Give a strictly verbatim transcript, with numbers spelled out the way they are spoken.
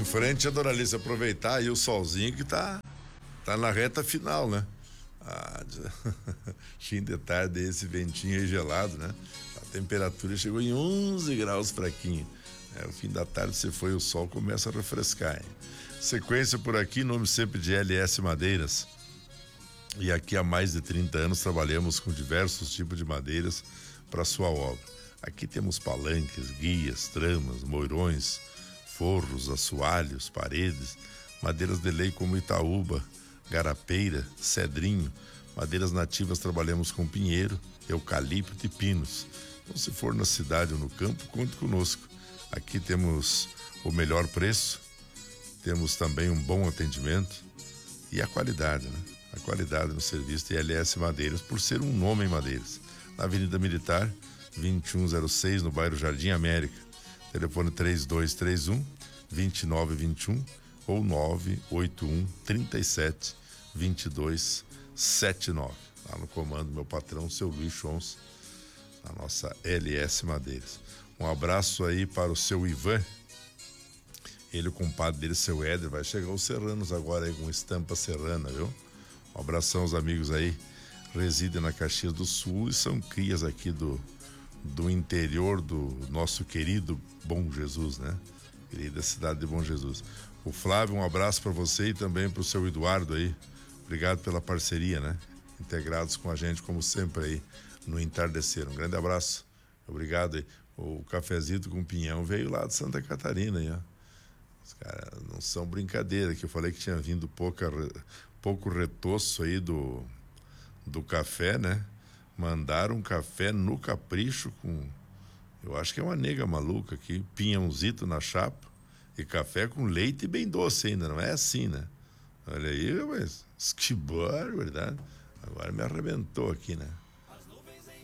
frente, a Doralice, aproveitar aí o solzinho que tá, tá na reta final, né? Ah, fim de tarde, esse ventinho aí gelado, né? A temperatura chegou em onze graus fraquinho. É, o fim da tarde você foi, o sol começa a refrescar, hein? Sequência por aqui, nome sempre de L S Madeiras. E aqui há mais de trinta anos trabalhamos com diversos tipos de madeiras para sua obra. Aqui temos palanques, guias, tramas, moirões, forros, assoalhos, paredes, madeiras de lei como Itaúba, garapeira, cedrinho. Madeiras nativas trabalhamos com pinheiro, eucalipto e pinos. Então, se for na cidade ou no campo, conte conosco. Aqui temos o melhor preço, temos também um bom atendimento e a qualidade, né? A qualidade no serviço de L S Madeiras, por ser um nome em madeiras. Na Avenida Militar, vinte e um zero seis, no bairro Jardim América. Telefone três dois três um, dois nove dois um ou nove oito um, três sete, dois dois sete nove. Lá no comando, meu patrão, seu Luiz Chons, a nossa L S Madeiras. Um abraço aí para o seu Ivan. Ele, o compadre dele, seu Éder, vai chegar os serranos agora aí com estampa serrana, viu? Um abração aos amigos aí, residem na Caxias do Sul e são crias aqui do, do interior do nosso querido Bom Jesus, né? Querida cidade de Bom Jesus. O Flávio, um abraço para você e também para o seu Eduardo aí. Obrigado pela parceria, né? Integrados com a gente, como sempre aí, no entardecer. Um grande abraço. Obrigado aí. O cafezito com pinhão veio lá de Santa Catarina aí, ó. Os caras não são brincadeira, que eu falei que tinha vindo pouca, pouco retoço aí do, do café, né? Mandaram um café no capricho com, eu acho que é uma nega maluca aqui, pinhãozito na chapa e café com leite bem doce ainda, não é assim, né? Olha aí, mas que barbaridade. Agora me arrebentou aqui, né?